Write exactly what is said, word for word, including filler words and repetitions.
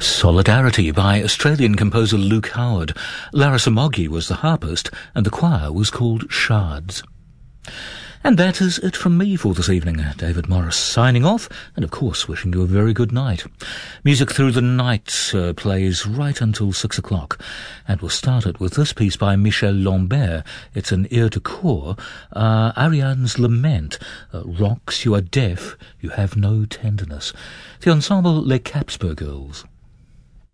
Solidarity by Australian composer Luke Howard. Larissa Moggy was the harpist, and the choir was called Shards. And that is it from me for this evening. David Morris signing off, and of course wishing you a very good night. Music Through the Night uh, plays right until six o'clock, and we'll start it with this piece by Michel Lambert. It's an air de cour, uh, Ariane's Lament. Uh, rocks, you are deaf, you have no tenderness. The ensemble Les Capsper Girls.